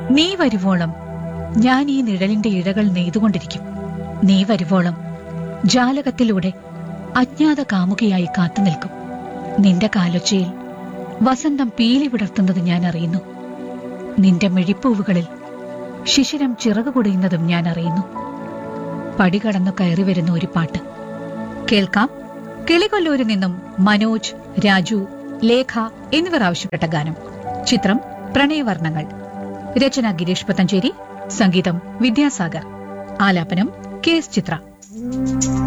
നീ വരുവോളം ഞാൻ ഈ നിഴലിന്റെ ഇഴകൾ നെയ്തുകൊണ്ടിരിക്കും. നീ വരുവോളം ജാലകത്തിലൂടെ അജ്ഞാത കാമുകയായി കാത്തുനിൽക്കും. നിന്റെ കാലൊച്ചയിൽ വസന്തം പീലി വിടർത്തുന്നത് ഞാൻ അറിയുന്നു. നിന്റെ മിഴിപ്പൂവുകളിൽ ശിശിരം ചിറകു കുടയുന്നതും ഞാൻ അറിയുന്നു. പടികടന്നു കയറി വരുന്ന ഒരു പാട്ട് കേൾക്കാം. കിളികൊല്ലൂരിൽ നിന്നും മനോജ്, രാജു, ലേഖ എന്നിവർ ആവശ്യപ്പെട്ട ഗാനം. ചിത്രം പ്രണയവർണ്ണങ്ങൾ. രചന ഗിരീഷ് പത്തഞ്ചേരി, സംഗീതം വിദ്യാസാഗർ, ആലാപനം കെ എസ് ചിത്ര.